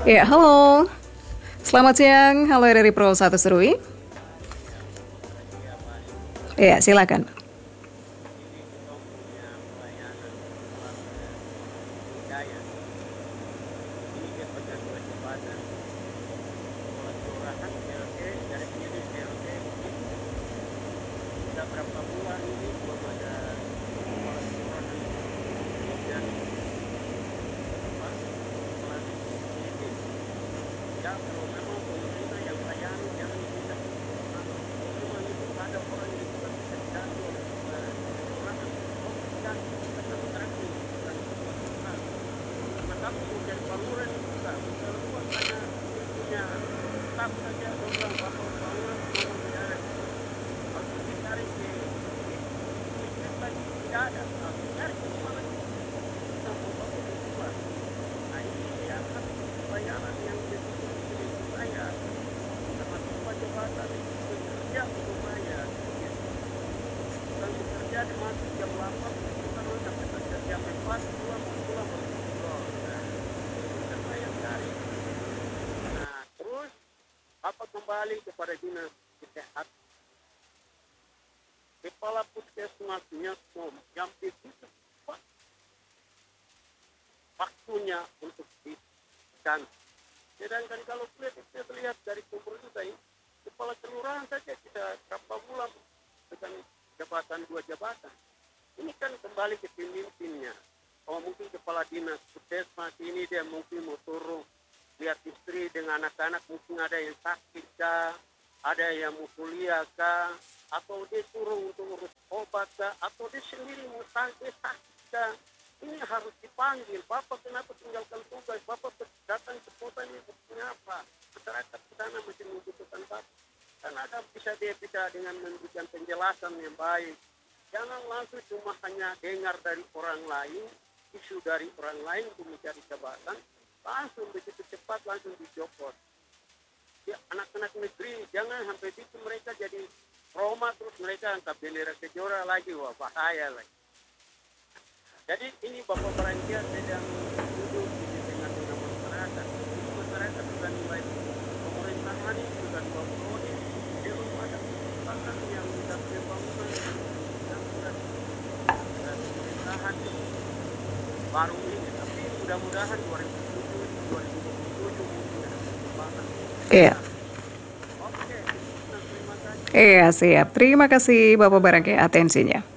Ya, halo. Selamat siang. Halo dari Pro 1 Serui. Ya, silakan. Ini kita punya pelayanan Selatan Jaya. Ini dia punya dua jembatan. Sekolah kelurahan LT, jaraknya di LT ini sudah berapa bulan ini belum ada kepala kelurahan dan apa melalui ini. Ya kalau memang pemerintah yang layani jangan kita cuma itu ada orang yang juga bisa dibantu oleh kelurahan. Oh bukan, kita berarti bukan kelurahan. Karena kami mau jadi bangunan juga, bisa luas hanya punya staf saja orang bahwa bangunan mau bicara. Harus dicari ke lagi tidak ada, harus cari ke mana kita mau bangun di luar. Nah ini ya kan bayaran yang begitu saya karena semua jabatan itu bekerja untuk bayar. Bukan bekerja di masuk jam 8, bukan sampai kerja jam 4, pulang pulang. Nah, itu saya yang cari. Nah, terus apa kembali kepada dinas kesehatan. Kepala puskesmasnya yang begitu cepat waktunya untuk diganti. Sedangkan kalau kita lihat dari pemerintah ini, kepala kelurahan saja kita berapa bulan dengan jabatan dua jabatan. Ini kan kembali ke pemimpinnya. Oh mungkin kepala dinas puskesmas ini dia mungkin mau turun lihat istri dengan anak-anak mungkin ada yang sakit kah, ada yang mau kuliah kah, atau dia turun untuk urus obat kah, atau dia sendiri mau sakit kah. Ini harus dipanggil. Bapak kenapa tinggalkan tugas? Bapak datang ke kota ini apa? Masyarakat di sana masih membutuhkan Bapak. Karena ada dia bisa dengan memberikan penjelasan yang baik. Jangan langsung cuma hanya dengar dari orang lain, isu dari orang lain untuk mencari jabatan, langsung begitu cepat langsung dicopot. Ya, anak-anak negeri jangan sampai itu mereka jadi Roma terus mereka angkat bendera kejora lagi, wah bahaya lagi. Jadi ini Bapak Beranjak sedang duduk dengan masyarakat. Ini masyarakat sudah nilai pemerintahan ini sudah 2 periode. Belum ada kesempatan yang sudah pembangunan yang sudah pemerintahan baru ini. Tapi mudah-mudahan 2007 mungkin ada kesempatan. Iya. Oke, terima kasih. Iya, siap. Terima kasih Bapak Barangke atensinya.